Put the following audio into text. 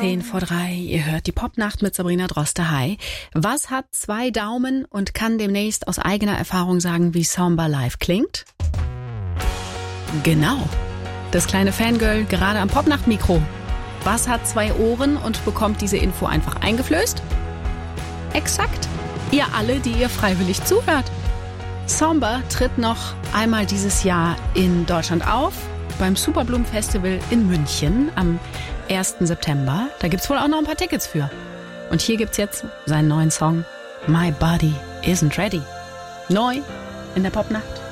10:10. Ihr hört die Popnacht mit Sabrina Droste. Hi. Was hat 2 Daumen und kann demnächst aus eigener Erfahrung sagen, wie Samba live klingt? Genau. Das kleine Fangirl gerade am Popnacht-Mikro. Was hat 2 Ohren und bekommt diese Info einfach eingeflößt? Exakt. Ihr alle, die ihr freiwillig zuhört. Samba tritt noch einmal dieses Jahr in Deutschland auf, beim Superbloom Festival in München am 1. September. Da gibt's wohl auch noch ein paar Tickets für. Und hier gibt's jetzt seinen neuen Song My Body Isn't Ready. Neu in der Popnacht.